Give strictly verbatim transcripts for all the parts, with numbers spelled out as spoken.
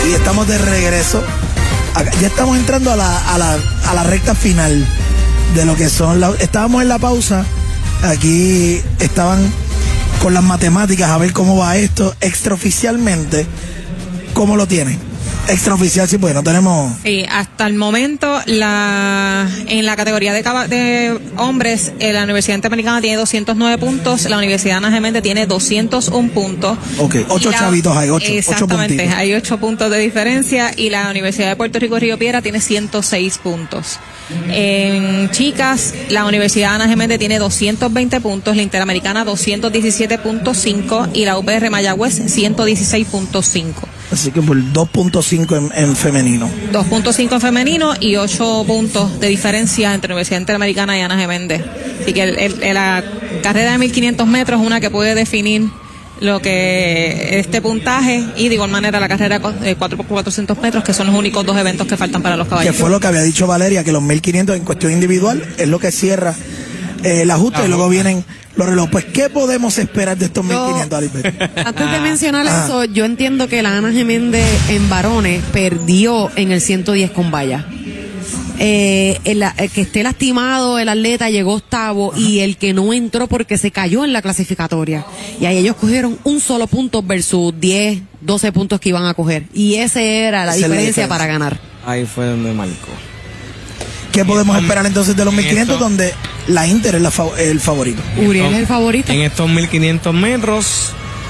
Y estamos de regreso. Ya estamos entrando a la, a la, a la recta final de lo que son la, estábamos en la pausa. Aquí estaban con las matemáticas a ver cómo va esto extraoficialmente. ¿Cómo lo tienen? Extraoficial, sí, pues no tenemos. Sí, hasta el momento la en la categoría de, de hombres, eh, la Universidad Interamericana tiene doscientos nueve puntos, la Universidad Ana Geméndez tiene doscientos un puntos. Ok, ocho la, chavitos hay, ocho, exactamente, ocho hay ocho puntos de diferencia, y la Universidad de Puerto Rico Río Piedra tiene ciento seis puntos. En chicas, la Universidad Ana Geméndez tiene doscientos veinte puntos, la Interamericana doscientos diecisiete punto cinco y la U P R Mayagüez ciento dieciséis punto cinco. Así que por dos punto cinco en, en femenino. dos punto cinco en femenino y ocho puntos de diferencia entre Universidad Interamericana y Ana Geméndez. Así que el, el, la carrera de mil quinientos metros es una que puede definir lo que este puntaje, y de igual manera la carrera de cuatro por cuatrocientos metros, que son los únicos dos eventos que faltan para los caballos. Que fue lo que había dicho Valeria, que los mil quinientos en cuestión individual es lo que cierra eh, el ajuste. Ajá. Y luego vienen los relojes. Pues, ¿qué podemos esperar de estos mil quinientos, Alibert? Antes de mencionar ah. eso, yo entiendo que la Ana Geméndez en varones perdió en el ciento diez con valla. Eh, el, el que esté lastimado el atleta llegó octavo. Ajá. Y el que no entró porque se cayó en la clasificatoria, y ahí ellos cogieron un solo punto versus diez, doce puntos que iban a coger, y ese era la diferencia, la diferencia para ganar. Ahí fue donde marcó. ¿Qué podemos esperar entonces de los mil quinientos, donde la Inter es la fav el favorito? Uriel es el favorito. En estos mil quinientos metros,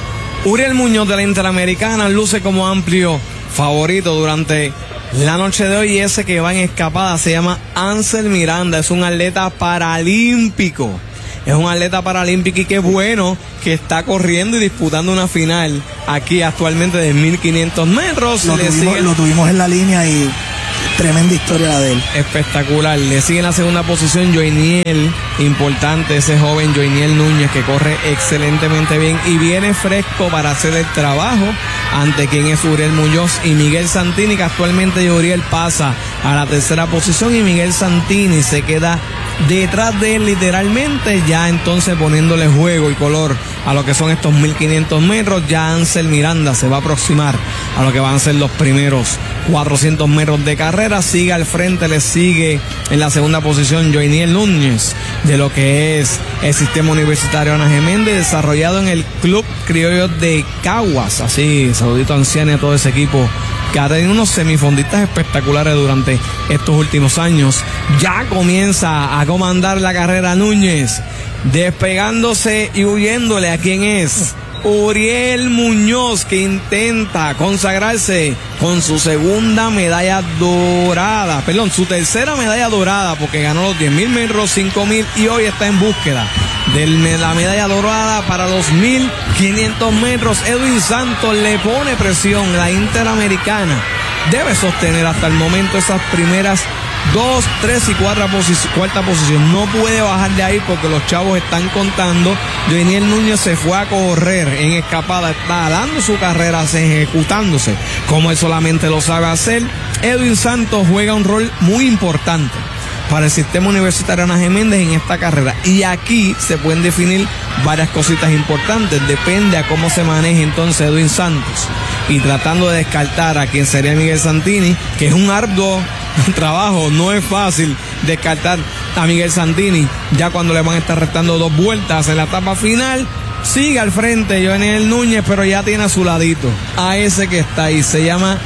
Uriel Muñoz de la Interamericana luce como amplio favorito durante la noche de hoy, y ese que va en escapada se llama Ansel Miranda, es un atleta paralímpico. Es un atleta paralímpico, y qué bueno que está corriendo y disputando una final aquí actualmente de mil quinientos metros. Lo, Le tuvimos, sigue... lo tuvimos en la línea y tremenda historia la de él. Espectacular. Le sigue en la segunda posición Joiniel, importante ese joven Joiniel Núñez, que corre excelentemente bien y viene fresco para hacer el trabajo ante quien es Uriel Muñoz y Miguel Santini, que actualmente Uriel pasa a la tercera posición y Miguel Santini se queda detrás de él literalmente, ya entonces poniéndole juego y color a lo que son estos mil quinientos metros. Ya Ansel Miranda se va a aproximar a lo que van a ser los primeros cuatrocientos metros de carrera. Sigue al frente, le sigue en la segunda posición Joiniel Núñez, de lo que es el sistema universitario Ana Geméndez, desarrollado en el Club Criollo de Caguas. Así, saludito a Anciana y a todo ese equipo que ha tenido unos semifondistas espectaculares durante estos últimos años. Ya comienza a comandar la carrera Núñez, despegándose y huyéndole a quien es Uriel Muñoz, que intenta consagrarse con su segunda medalla dorada, perdón, su tercera medalla dorada, porque ganó los diez mil metros, cinco mil, y hoy está en búsqueda de la medalla dorada para los mil quinientos metros. Edwin Santos le pone presión. La Interamericana debe sostener hasta el momento esas primeras dos, tres y cuarta, posi cuarta posición. No puede bajar de ahí porque los chavos están contando. Joiniel Núñez se fue a correr en escapada, está dando su carrera, ejecutándose como él solamente lo sabe hacer. Edwin Santos juega un rol muy importante para el sistema universitario Ana Geméndez en esta carrera, y aquí se pueden definir varias cositas importantes. Depende a cómo se maneje entonces Edwin Santos, y tratando de descartar a quien sería Miguel Santini, que es un arduo trabajo, no es fácil descartar a Miguel Santini ya cuando le van a estar restando dos vueltas en la etapa final. Sigue al frente Joiniel Núñez, pero ya tiene a su ladito a ese que está ahí, se llama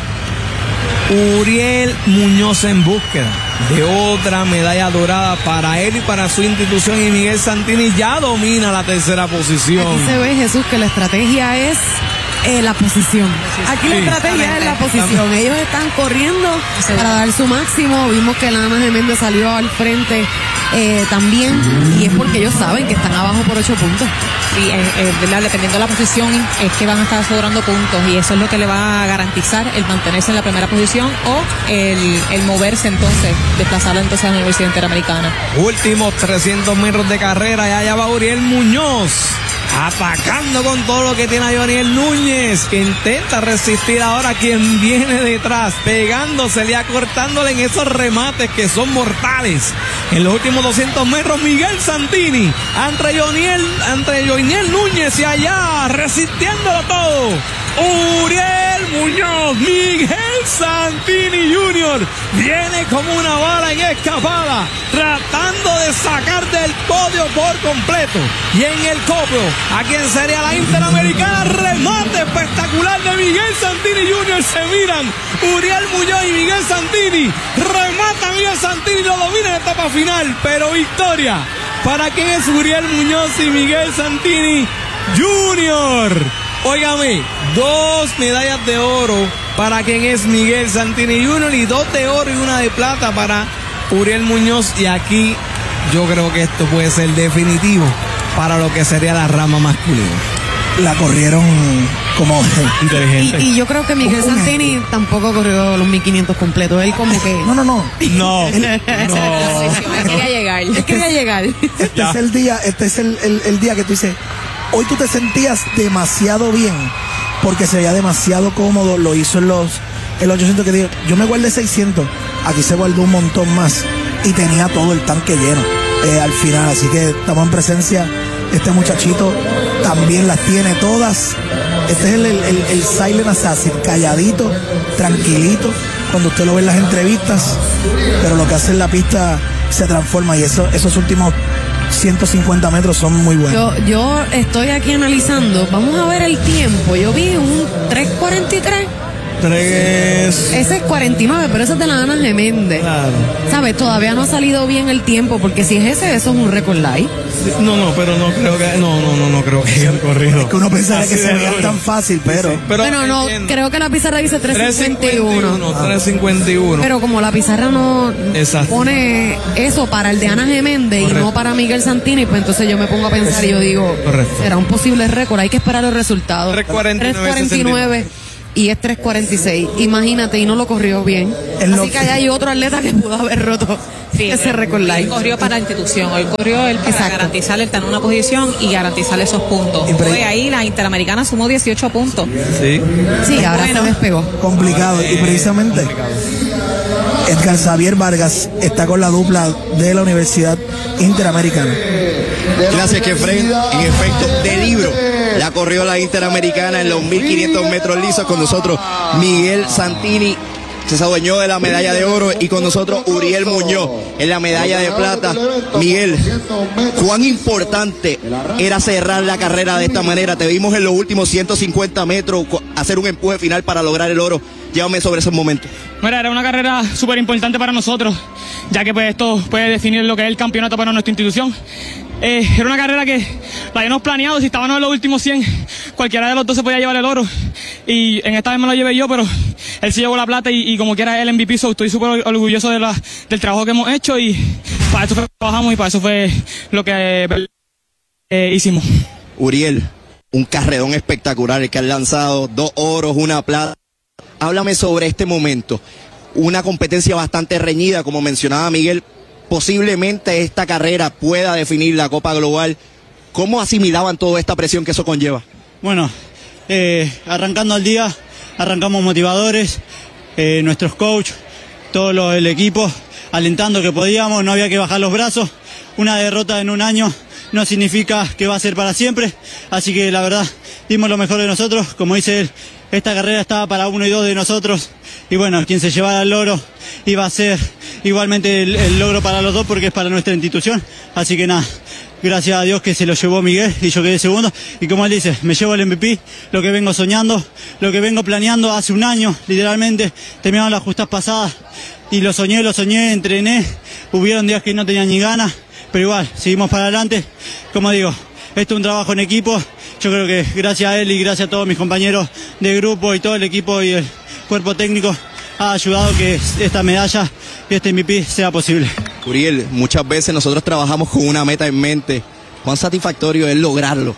Uriel Muñoz, en búsqueda de otra medalla dorada para él y para su institución, y Miguel Santini ya domina la tercera posición. Aquí se ve, Jesús, que la estrategia es eh, la posición. Aquí sí, la estrategia es la posición. Ellos están corriendo sí. para dar su máximo. Vimos que la Ana Geméndez salió al frente eh, también, y es porque ellos saben que están abajo por ocho puntos. Sí, eh, eh, ¿verdad? Dependiendo de la posición es que van a estar sobrando puntos, y eso es lo que le va a garantizar el mantenerse en la primera posición o el, el moverse entonces, desplazarlo entonces a la Universidad Interamericana. Últimos trescientos metros de carrera, y allá va Uriel Muñoz atacando con todo lo que tiene a Joiniel Núñez, que intenta resistir ahora quien viene detrás, pegándosele y acortándole en esos remates que son mortales. En los últimos doscientos metros, Miguel Santini entre Joiniel, entre Joiniel Núñez, y allá resistiéndolo todo Uriel Muñoz, Miguel Santini junior viene como una bala en escapada, tratando de sacar del podio por completo. Y en el copro, a quien sería la Interamericana, remate espectacular de Miguel Santini junior Se miran Uriel Muñoz y Miguel Santini. Remata Miguel Santini, lo domina en etapa final, pero victoria para quien es Uriel Muñoz y Miguel Santini junior Óigame, dos medallas de oro para quien es Miguel Santini junior y dos de oro y una de plata para Uriel Muñoz. Y aquí yo creo que esto puede ser definitivo para lo que sería la rama masculina. La corrieron como inteligente. Y, y yo creo que Miguel Santini tampoco corrió los mil quinientos completos. Él como que... No, no, no. No. Él, no. Él quería llegar. Él quería llegar. Este ya. es el día, este es el, el, el día que tú dices, hoy tú te sentías demasiado bien, porque se veía demasiado cómodo, lo hizo en los, en los ochocientos que digo, yo me guardé seiscientos, aquí se guardó un montón más y tenía todo el tanque lleno eh, al final, así que estamos en presencia. Este muchachito también las tiene todas. Este es el, el, el, el Silent Assassin, calladito, tranquilito, cuando usted lo ve en las entrevistas, pero lo que hace en la pista se transforma, y eso, esos últimos ciento cincuenta metros son muy buenos. Yo, yo estoy aquí analizando, vamos a ver el tiempo, yo vi un tres cuarenta y tres. Tres. Ese es cuarenta y nueve, pero ese es de la Ana Geméndez. Claro. ¿Sabes? Todavía no ha salido bien el tiempo, porque si es ese, eso es un récord light. No, no, pero no creo que, no, no, no, no creo que haya corrido. Es que uno pensaría que se veía duro. tan fácil, pero... Sí, sí. Pero bueno, no, entiendo. creo que la pizarra dice tres cincuenta y uno. tres cincuenta y uno. Pero como la pizarra no Exacto. pone eso para el de Ana Geméndez Correcto. y no para Miguel Santini, pues entonces yo me pongo a pensar y yo digo, Correcto. será un posible récord, hay que esperar los resultados. tres cuarenta y nueve, tres cuarenta y nueve y es tres cuarenta y seis. Imagínate, y no lo corrió bien. Es lo Así que allá hay otro atleta que pudo haber roto Sí, ese récord él light. corrió para la institución, él corrió él para Exacto. garantizarle estar en una posición y garantizarle esos puntos. Y pre- Fue ahí la Interamericana sumó dieciocho puntos. Sí. Sí, ahora bueno. se despegó. complicado, y precisamente Edgar Xavier Vargas está con la dupla de la Universidad Interamericana. Gracias, Kefren. En efecto, de libro la corrió la Interamericana en los mil quinientos metros lisos. Con nosotros Miguel Santini se adueñó de la medalla de oro, y con nosotros Uriel Muñoz en la medalla de plata. Miguel, ¿cuán importante era cerrar la carrera de esta manera? Te vimos en los últimos ciento cincuenta metros hacer un empuje final para lograr el oro. Llévame sobre esos momentos. Mira, era una carrera súper importante para nosotros, ya que pues esto puede definir lo que es el campeonato para nuestra institución. Eh, era una carrera que la habíamos planeado, si estábamos en los últimos cien, cualquiera de los dos se podía llevar el oro, y en esta vez me lo llevé yo, pero él sí llevó la plata, y, y como quiera el M V P, so estoy súper orgulloso de la, del trabajo que hemos hecho, y para eso fue que trabajamos y para eso fue lo que eh, hicimos. Uriel, un carrerón espectacular el que has lanzado, dos oros, una plata. Háblame sobre este momento, una competencia bastante reñida, como mencionaba Miguel. Posiblemente esta carrera pueda definir la Copa Global. ¿Cómo asimilaban toda esta presión que eso conlleva? Bueno, eh, arrancando el día, arrancamos motivadores, eh, nuestros coaches, todo lo, el equipo, alentando que podíamos, no había que bajar los brazos. Una derrota en un año no significa que va a ser para siempre, así que la verdad dimos lo mejor de nosotros. Como dice él, esta carrera estaba para uno y dos de nosotros, y bueno, quien se llevara el logro iba a ser igualmente el, el logro para los dos, porque es para nuestra institución. Así que nada, gracias a Dios que se lo llevó Miguel y yo quedé segundo, y como él dice, me llevo el M V P, lo que vengo soñando, lo que vengo planeando hace un año, literalmente. Terminaron las justas pasadas y lo soñé, lo soñé, entrené, hubieron días que no tenía ni ganas, pero igual, seguimos para adelante. Como digo, esto es un trabajo en equipo. Yo creo que gracias a él y gracias a todos mis compañeros de grupo y todo el equipo y el cuerpo técnico ha ayudado que esta medalla y este M V P sea posible. Uriel, muchas veces nosotros trabajamos con una meta en mente. ¿Cuán satisfactorio es lograrlo?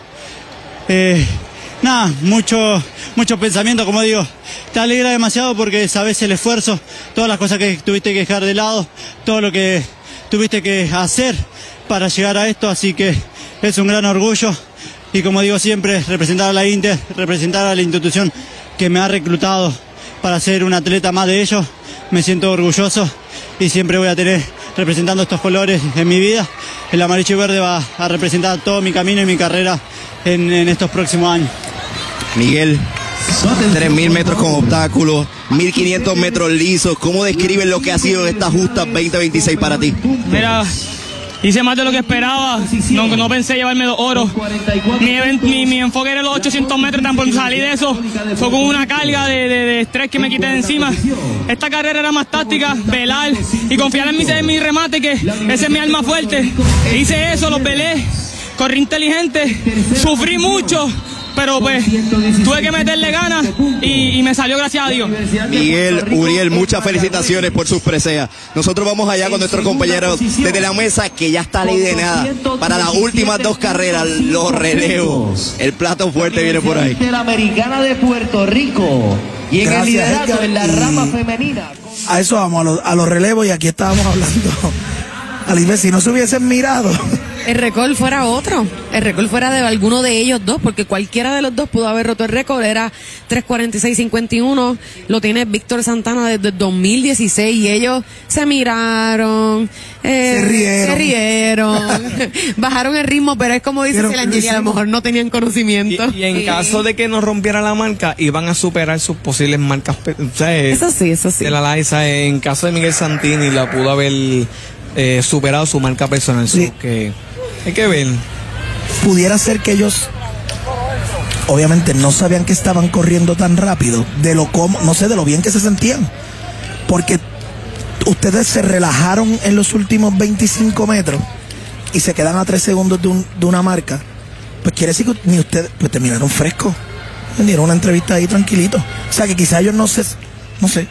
Eh, nada, mucho, mucho pensamiento, como digo. Te alegra demasiado porque sabes el esfuerzo, todas las cosas que tuviste que dejar de lado, todo lo que tuviste que hacer para llegar a esto, así que es un gran orgullo. Y como digo siempre, representar a la Inter, representar a la institución que me ha reclutado para ser un atleta más de ellos, me siento orgulloso y siempre voy a tener representando estos colores en mi vida. El amarillo y verde va a representar todo mi camino y mi carrera en, en estos próximos años. Miguel, tres mil metros con obstáculos, mil quinientos metros lisos. ¿Cómo describes lo que ha sido esta justa veinte veintiséis para ti? Mira, hice más de lo que esperaba, no, no pensé llevarme dos oros. Mi, mi, mi enfoque era los ochocientos metros, tan por salir de eso fue con una carga de, de, de estrés que me quité de encima. Esta carrera era más táctica, velar y confiar en mi, en mi remate, que ese es mi alma fuerte. Hice eso, los velé, corrí inteligente, sufrí mucho, pero pues tuve que meterle ganas y, y me salió, gracias a Dios. Miguel, Uriel, muchas felicitaciones por sus preseas. Nosotros vamos allá con nuestros compañeros desde la mesa, que ya está ley de nada para las últimas dos carreras, los relevos. El plato fuerte viene por ahí. Interamericana de Puerto Rico y en Gracias, el liderato Edgar, en la rama femenina. A eso vamos, a los, a los relevos, y aquí estábamos hablando. Alice, si no se hubiesen mirado. El récord fuera otro, el récord fuera de alguno de ellos dos, porque cualquiera de los dos pudo haber roto el récord. Era tres cuarenta y seis cincuenta y uno, lo tiene Víctor Santana desde el dos mil dieciséis, y ellos se miraron, eh, se rieron, se rieron bajaron el ritmo, pero es como dice Celangeli, a lo mejor no tenían conocimiento. Y, y en sí. caso de que no rompiera la marca, iban a superar sus posibles marcas. O sea, eso sí, eso sí. De la Liza, en caso de Miguel Santini, la pudo haber eh, superado su marca personal. Sí. So que hay que ver. Pudiera ser que ellos obviamente no sabían que estaban corriendo tan rápido, de lo como, no sé, de lo bien que se sentían, porque ustedes se relajaron en los últimos veinticinco metros y se quedan a tres segundos de, un, de una marca. Pues quiere decir que ni ustedes, pues terminaron frescos, dieron una entrevista ahí tranquilito. O sea que quizá ellos no se, no sé,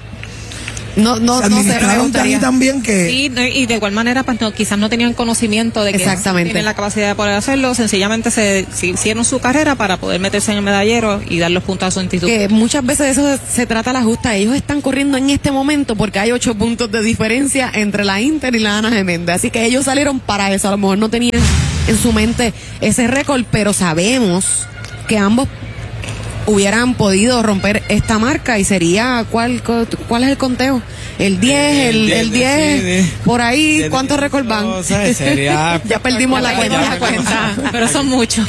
No, no, se no se administraron preguntaría. tan también que... Sí, y de igual manera, pues no, quizás no tenían conocimiento de que Exactamente. tienen la capacidad de poder hacerlo, sencillamente se, se hicieron su carrera para poder meterse en el medallero y dar los puntos a su instituto. Que muchas veces de eso se trata la justa. Ellos están corriendo en este momento porque hay ocho puntos de diferencia entre la Inter y la Ana Geméndez. Así que ellos salieron para eso. A lo mejor no tenían en su mente ese récord, pero sabemos que ambos hubieran podido romper esta marca, y sería, ¿cuál cuál es el conteo? El diez, el, el diez, por ahí, ¿cuántos récords van? No, o sea, sería ya perdimos la cuenta. la cuenta, pero son muchos.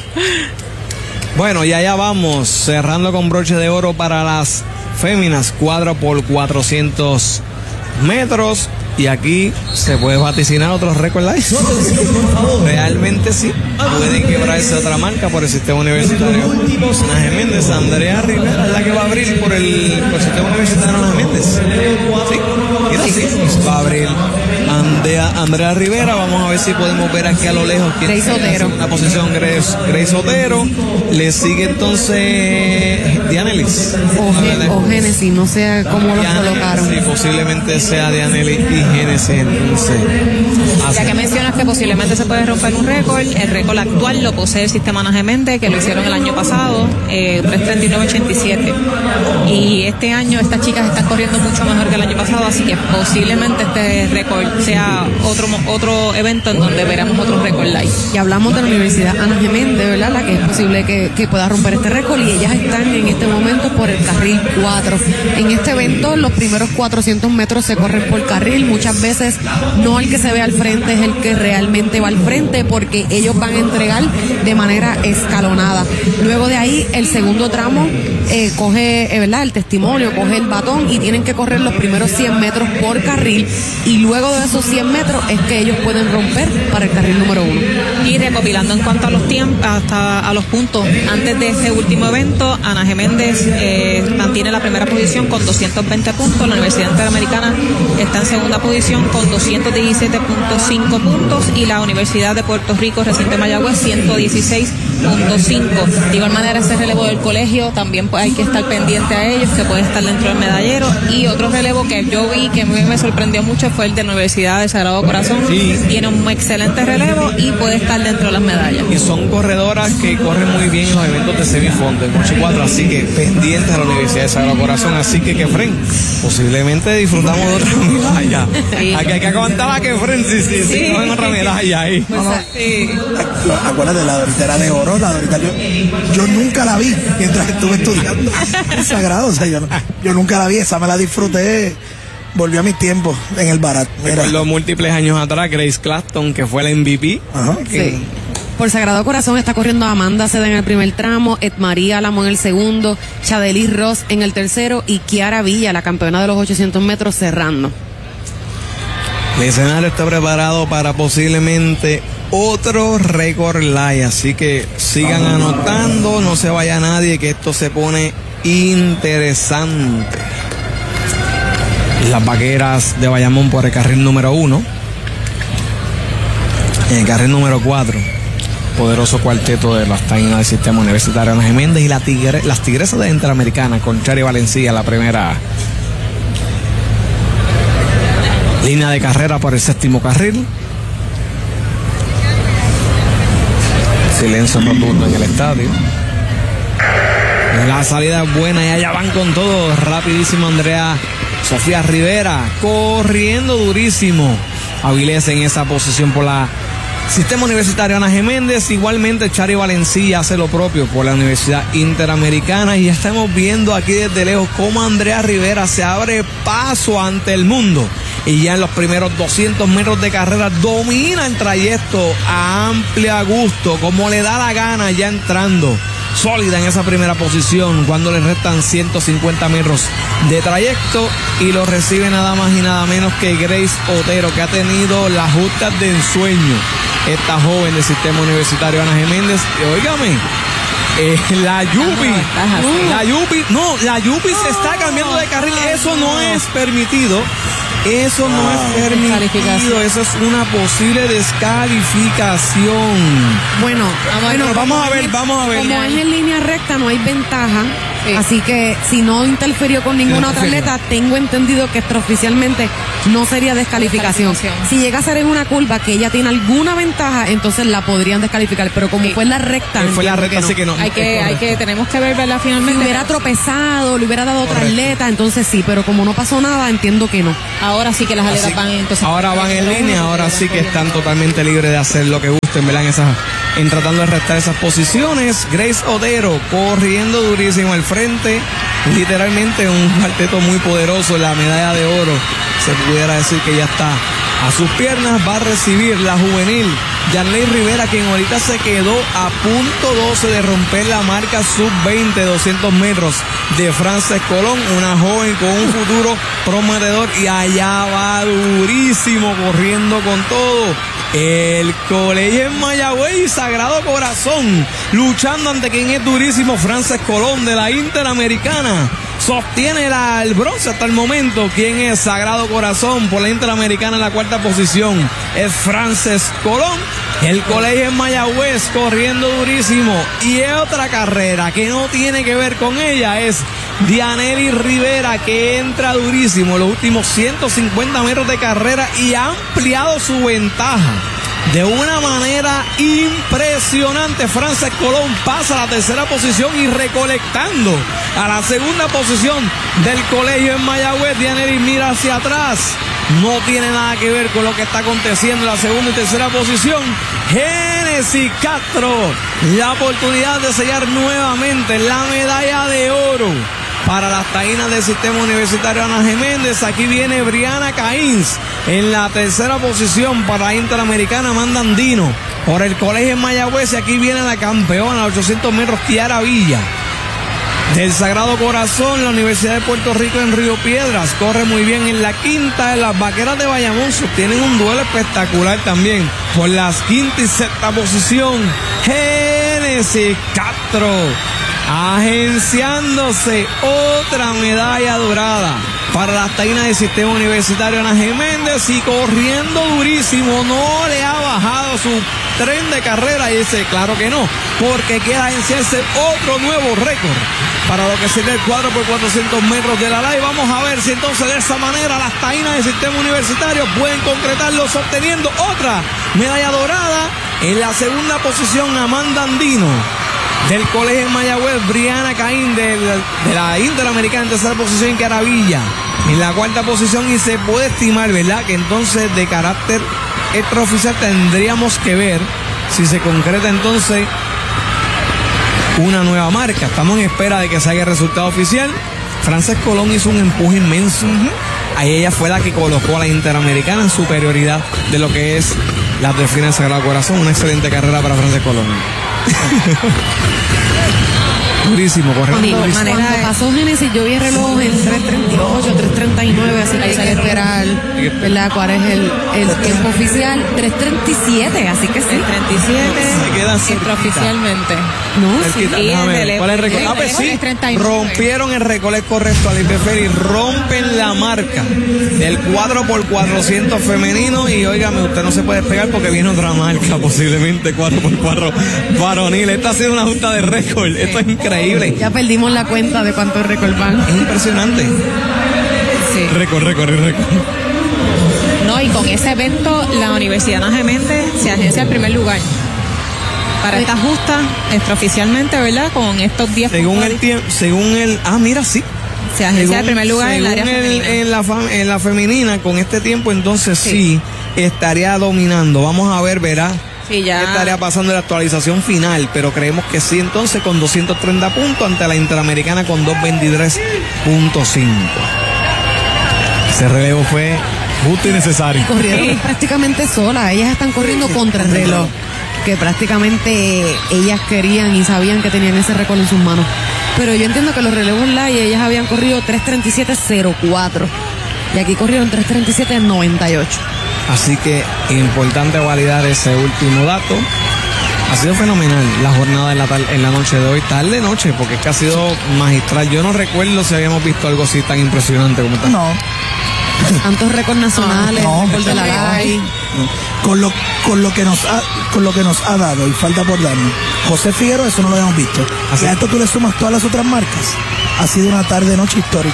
Bueno, y allá vamos, cerrando con broche de oro para las féminas, cuadro por cuatrocientos metros. Y aquí se puede vaticinar otros récords live. Realmente sí. Puede quebrarse otra marca por el sistema universitario. Ana Geméndez, Andrea Rivera es la que va a abrir por el, por el sistema universitario Ana Geméndez. Sí, mira, sí. Va a abrir Andrea, Andrea Rivera. Vamos a ver si podemos ver aquí a lo lejos. Grace Otero. La posición Grace, Grace Otero. Le sigue entonces Dianelis. O, o Génesis, no sé cómo lo colocaron. Sí, posiblemente sea Dianelis y Génesis. Entonces, ya que mencionas que posiblemente se puede romper un récord, el récord actual lo posee el sistema Ana Geméndez, que lo hicieron el año pasado, eh, tres treinta y nueve ochenta y siete. Y este año estas chicas están corriendo mucho mejor que el año pasado, así que posiblemente este récord sea otro otro evento en donde veremos otro récord live. Y hablamos de la Universidad Ana Geméndez, ¿verdad? La que es posible que, que pueda romper este récord, y ellas están en este momento por el carril cuatro. En este evento los primeros cuatrocientos metros se corren por carril. Muchas veces no el que se ve al frente es el que realmente va al frente, porque ellos van a entregar de manera escalonada. Luego de ahí el segundo tramo eh, coge, eh, ¿verdad? El testimonio, coge el batón, y tienen que correr los primeros cien metros por carril, y luego de esos cien metros es que ellos pueden romper para el carril número uno. Y recopilando en cuanto a los tiempos, hasta a los puntos, antes de este último evento, Ana Geméndez eh, mantiene la primera posición con doscientos veinte puntos, la Universidad Interamericana está en segunda posición con doscientos diecisiete punto cinco puntos, y la Universidad de Puerto Rico, recinto de Mayagüez, ciento dieciséis punto cinco. De igual manera, ese relevo del colegio también pues, hay que estar pendiente a ellos, que puede estar dentro del medallero. Y otro relevo que yo vi que a mí me sorprendió mucho fue el de la Universidad del Sagrado Corazón. Sí. Tiene un excelente relevo y puede estar dentro de las medallas. Y son corredoras que corren muy bien en los eventos de semifondo, en ocho y cuatro, así que pendientes a la Universidad del Sagrado Corazón. Así que Kefren, posiblemente disfrutamos de otra medalla. Sí. Aquí hay que aguantar a Kefren, sí, sí, sí, Sí. cogen otra medalla ahí. Pues, sí. Acuérdate, la dorita era de oro, la dorita yo, yo nunca la vi mientras estuve estudiando. Es sagrado, o sea, yo, yo nunca la vi, esa me la disfruté, volvió a mis tiempos en el Barat. Mira. Recuerdo múltiples años atrás, Grace Clapton, que fue la M V P. Ajá. Sí. Por Sagrado Corazón está corriendo Amanda Seda en el primer tramo, Edmaría Alamo en el segundo, Chadelis Ross en el tercero y Kiara Villa, la campeona de los ochocientos metros, cerrando. El escenario está preparado para posiblemente otro récord live, así que sigan anotando, no se vaya nadie, que esto se pone interesante. Las vaqueras de Bayamón por el carril número uno. En el carril número cuatro, poderoso cuarteto de las taínas del sistema universitario Ana Geméndez y la tigre, las tigresas de Interamericana con Chari Valencia, la primera línea de carrera por el séptimo carril. Silencio rotundo en el estadio. La salida es buena y allá van con todo. Rapidísimo Andrea Sofía Rivera, corriendo durísimo. Avilés en esa posición por la Sistema Universitario Ana Geméndez. Igualmente Chari Valencia hace lo propio por la Universidad Interamericana. Y ya estamos viendo aquí desde lejos cómo Andrea Rivera se abre paso ante el mundo. Y ya en los primeros doscientos metros de carrera domina el trayecto a amplia gusto, como le da la gana, ya entrando sólida en esa primera posición cuando le restan ciento cincuenta metros de trayecto, y lo recibe nada más y nada menos que Grace Otero, que ha tenido las justas de ensueño esta joven del Sistema Universitario Ana Geméndez. Y óigame, eh, la Yupi, la Yupi, no, la Yupi se está cambiando de carril, eso no es permitido. Eso no ah, es permitido, eso es una posible descalificación. Bueno, bueno, vamos a ver, vamos a ver. Como es en línea recta, no hay ventaja. Sí. Así que si no interfirió con ninguna no otra atleta, tengo entendido que extraoficialmente no sería descalificación. descalificación. Si llega a ser en una curva que ella tiene alguna ventaja, entonces la podrían descalificar. Pero como sí. fue en la recta, fue la recta, no. así que no. Hay que, hay que, tenemos que ver, ¿verdad? Finalmente. Si hubiera tropezado, le hubiera dado otra atleta, entonces sí. Pero como no pasó nada, entiendo que no. Ahora sí que las atletas van entonces. Ahora van en línea, ahora sí que están totalmente libres de hacer lo que gusten, ¿verdad? En esas, en tratando de restar esas posiciones. Grace Otero corriendo durísimo al frente, literalmente un cuarteto muy poderoso. La medalla de oro, se pudiera decir que ya está a sus piernas. Va a recibir la juvenil Yanley Rivera, quien ahorita se quedó a punto doce de romper la marca sub veinte, doscientos metros de Frances Colón, una joven con un futuro prometedor, y allá va durísimo, corriendo con todo. El colegio en Mayagüez y Sagrado Corazón, luchando ante quien es durísimo, Frances Colón de la Interamericana. Sostiene la, el bronce hasta el momento. ¿Quién es? Sagrado Corazón por la Interamericana en la cuarta posición. Es Frances Colón. El colegio en Mayagüez corriendo durísimo. Y es otra carrera que no tiene que ver con ella. Es Dianely Rivera, que entra durísimo los últimos ciento cincuenta metros de carrera y ha ampliado su ventaja de una manera impresionante. Frances Colón pasa a la tercera posición y recolectando a la segunda posición del colegio en Mayagüez. Dianely mira hacia atrás, no tiene nada que ver con lo que está aconteciendo en la segunda y tercera posición. Génesis Castro, la oportunidad de sellar nuevamente la medalla de oro para las taínas del Sistema Universitario Ana Geméndez. Aquí viene Briana Caíns en la tercera posición para la Interamericana. Amanda Andino por el colegio en Mayagüez. Y aquí viene la campeona a ochocientos metros, Kiara Villa del Sagrado Corazón, la Universidad de Puerto Rico en Río Piedras. Corre muy bien en la quinta. En las vaqueras de Bayamón tienen un duelo espectacular también por las quinta y sexta posición. Génesis Castro agenciándose otra medalla dorada para las taínas del Sistema Universitario Ana Geméndez, y corriendo durísimo. No le ha bajado su tren de carrera, y dice claro que no, porque quiere agenciarse otro nuevo récord para lo que sería el cuatro por cuatrocientos metros de la live. Vamos a ver si entonces de esa manera las taínas del Sistema Universitario pueden concretarlo, obteniendo otra medalla dorada. En la segunda posición, Amanda Andino del colegio en Mayagüez, Briana Caín de la, de la Interamericana en tercera posición, Kiara Villa en la cuarta posición. Y se puede estimar, ¿verdad?, que entonces de carácter extraoficial tendríamos que ver si se concreta entonces una nueva marca. Estamos en espera de que salga el resultado oficial. Frances Colón hizo un empuje inmenso. Uh-huh. ahí ella fue la que colocó a la Interamericana en superioridad de lo que es la Delfina del Sagrado Corazón. Una excelente carrera para Frances Colón. Durísimo, correcto. Cuando, cuando pasó Génesis, yo vi el reloj en tres treinta y ocho, tres treinta y nueve, así que hay que esperar, ¿verdad? ¿Cuál es el, el tiempo oficial? tres treinta y siete, así que sí. tres treinta y siete. Se quedan extraoficialmente. No, el sí. quita, déjame ver, ¿cuál es el récord? Ah, pues sí, rompieron el récord, es correcto, Alice Ferry, rompen la marca del cuatro por cuatrocientos femenino y óigame, usted no se puede despegar porque viene otra marca, posiblemente cuatro por cuatro varonil. Esta ha sido una junta de récord, esto es increíble. Ya perdimos la cuenta de cuántos récords van. Es impresionante. Sí. Récord, récord, récord. No, y con ese evento la Universidad Ana Geméndez se agencia el primer lugar para esta justa extraoficialmente, ¿verdad? Con estos diez según el tiempo, según el, ah, mira, sí. Se agencia según, el primer lugar en el área el, femenina. En la, en la femenina, con este tiempo, entonces sí, sí estaría dominando. Vamos a ver, verá. Sí, ya. Estaría pasando la actualización final, pero creemos que sí, entonces con doscientos treinta puntos ante la Interamericana con doscientos veintitrés punto cinco. Ese relevo fue justo y necesario. Corrieron sí. prácticamente solas, ellas están corriendo contra el reloj, que prácticamente ellas querían y sabían que tenían ese récord en sus manos. Pero yo entiendo que los relevos live ellas habían corrido tres treinta y siete cero cuatro y aquí corrieron tres treinta y siete noventa y ocho. Así que importante validar ese último dato. Ha sido fenomenal la jornada en la, en la noche de hoy, tarde noche, porque es que ha sido magistral. Yo no recuerdo si habíamos visto algo así tan impresionante como tal. No. Tantos récords nacionales, no, récords de la live. No. Con lo, con lo que nos ha, con lo que nos ha dado y falta por darnos José Figueroa, eso no lo habíamos visto. Así. Y a esto tú le sumas todas las otras marcas. Ha sido una tarde noche histórica.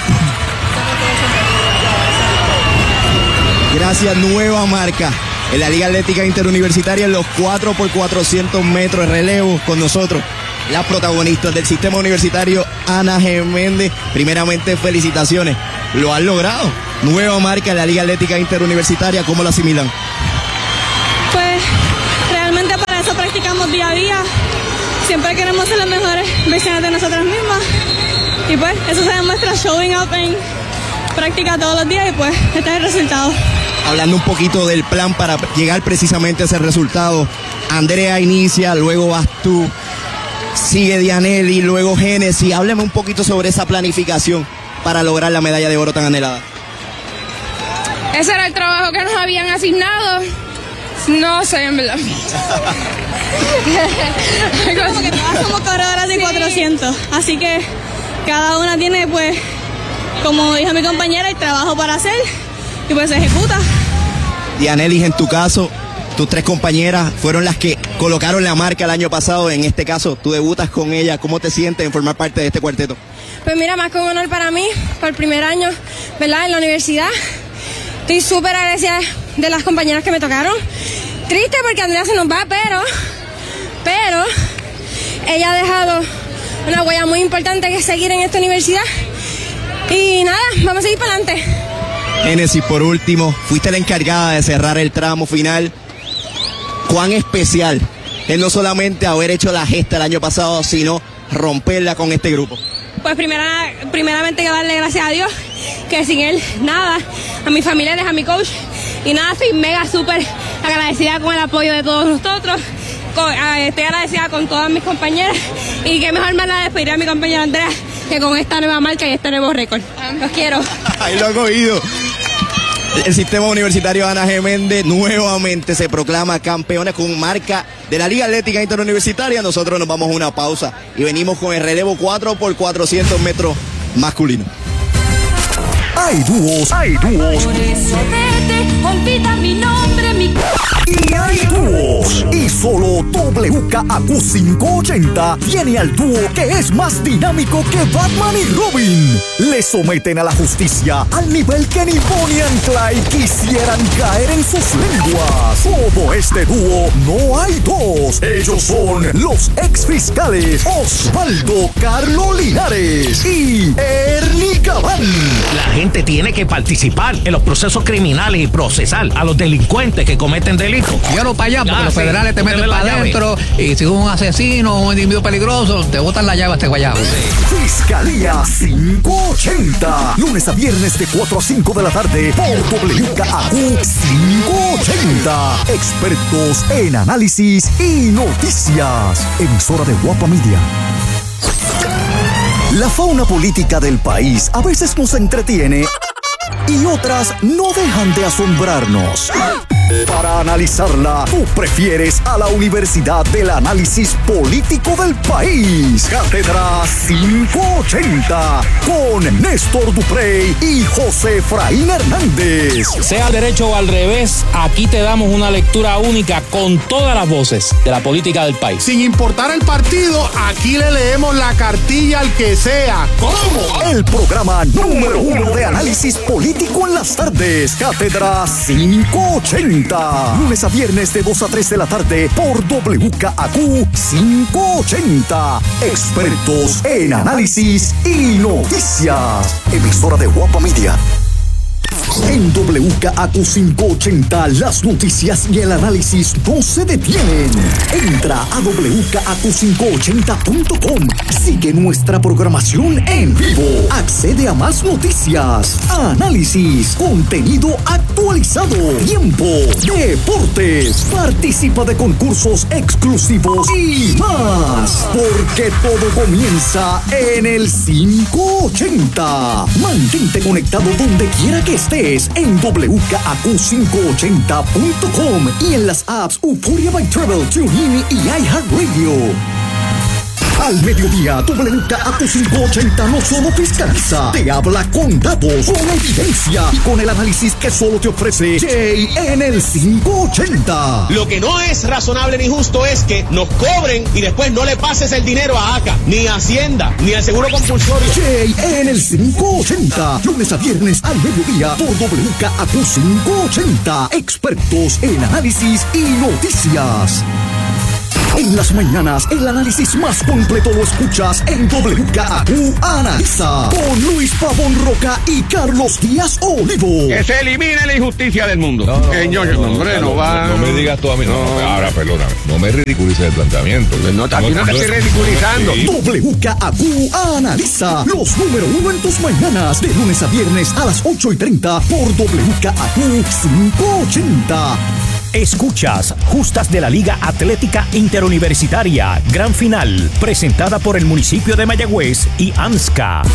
Gracias, nueva marca en la Liga Atlética Interuniversitaria en los cuatro por cuatrocientos metros de relevo. Con nosotros las protagonistas del sistema universitario, Ana Geméndez. Primeramente, felicitaciones, lo han logrado. Nueva marca en la Liga Atlética Interuniversitaria, ¿cómo lo asimilan? Pues realmente para eso practicamos día a día. Siempre queremos ser las mejores versiones de nosotras mismas y pues eso se demuestra showing up en práctica todos los días y pues este es el resultado. Hablando un poquito del plan para llegar precisamente a ese resultado, Andrea inicia, luego vas tú, sigue Dianelli, luego Génesis. Háblame un poquito sobre esa planificación para lograr la medalla de oro tan anhelada. Ese era el trabajo que nos habían asignado. No sé, en verdad. Porque todas somos corredoras de sí. cuatrocientos, así que cada una tiene, pues, como dijo mi compañera, el trabajo para hacer y pues se ejecuta. Dianelli, en tu caso, tus tres compañeras fueron las que colocaron la marca el año pasado. En este caso, tú debutas con ella. ¿Cómo te sientes en formar parte de este cuarteto? Pues mira, más que un honor para mí, por el primer año, ¿verdad?, en la universidad. Estoy súper agradecida de las compañeras que me tocaron. Triste porque Andrea se nos va, pero, pero, ella ha dejado una huella muy importante que es seguir en esta universidad. Y nada, vamos a seguir para adelante. Génesis, por último, fuiste la encargada de cerrar el tramo final. ¿Cuán especial es no solamente haber hecho la gesta el año pasado, sino romperla con este grupo? Pues primera, primeramente que darle gracias a Dios, que sin él nada, a mis familiares, a mi coach, y nada, estoy mega súper agradecida con el apoyo de todos nosotros. Con, eh, estoy agradecida con todas mis compañeras y qué mejor manera de despedir a mi compañera Andrea que con esta nueva marca y este nuevo récord. Los quiero. Ahí lo han oído. El sistema universitario Ana Geméndez nuevamente se proclama campeona con marca de la Liga Atlética Interuniversitaria. Nosotros nos vamos a una pausa y venimos con el relevo cuatro por cuatrocientos metros masculino. Hay dúos, hay dúos. Por eso vete, olvida mi nombre, mi... Y hay dúos. Y solo W K A Q quinientos ochenta tiene al dúo que es más dinámico que Batman y Robin. Le someten a la justicia al nivel que ni Bonnie and Clyde quisieran caer en sus lenguas. Como este dúo, no hay dos. Ellos son los ex fiscales Osvaldo Carlo Linares y Ernie Gabán. La gente tiene que participar en los procesos criminales y procesar a los delincuentes que cometen delitos chico. Llévalo para allá, porque Ah, los sí, federales te porque meten ve la para llave. adentro. Y si es un asesino o un individuo peligroso, te botan la llave a este guayabo. Fiscalía quinientos ochenta. Lunes a viernes de cuatro a cinco de la tarde por W K A Q quinientos ochenta. Expertos en análisis y noticias. Emisora de Guapa Media. La fauna política del país a veces nos entretiene y otras no dejan de asombrarnos. Para analizarla, tú prefieres a la Universidad del Análisis Político del País. Cátedra quinientos ochenta con Néstor Duprey y José Efraín Hernández. Sea al derecho o al revés, aquí te damos una lectura única con todas las voces de la política del país. Sin importar el partido, aquí le leemos la cartilla al que sea. ¿Cómo? El programa número uno de análisis político en las tardes. Cátedra quinientos ochenta. Lunes a viernes de dos a tres de la tarde por W K A Q quinientos ochenta. Expertos en análisis y noticias. Emisora de Guapa Media. En W K A Q quinientos ochenta las noticias y el análisis no se detienen. Entra a w k a q quinientos ochenta punto com. Sigue nuestra programación en vivo. Accede a más noticias, análisis, contenido actualizado, tiempo, deportes. Participa de concursos exclusivos y más. Porque todo comienza en el quinientos ochenta. Mantente conectado donde quiera que estés en w k a q quinientos ochenta punto com y en las apps Euphoria by Travel, TuneIn y iHeartRadio. Al mediodía, W K A Q quinientos ochenta no solo fiscaliza, te habla con datos, con evidencia y con el análisis que solo te ofrece Jay en el quinientos ochenta. Lo que no es razonable ni justo es que nos cobren y después no le pases el dinero a ACA, ni a Hacienda, ni al Seguro Compulsorio. Jay en el quinientos ochenta, lunes a viernes al mediodía por W K A Q quinientos ochenta. Expertos en análisis y noticias. En las mañanas, el análisis más completo lo escuchas en W K A Q Analiza con Luis Pavón Roca y Carlos Díaz Olivo. Que se elimine la injusticia del mundo. No, no, Señor, no, no, hombre, no, no va. No me digas tú a mí, no, no, no, ahora perdóname, no me ridiculices el planteamiento. No, aquí no te estoy ridiculizando. W K A Q Analiza, los número uno en tus mañanas, de lunes a viernes a las ocho y treinta por W K A Q quinientos ochenta. Escuchas Justas de la Liga Atlética Interuniversitaria, gran final, presentada por el municipio de Mayagüez y AMSCA.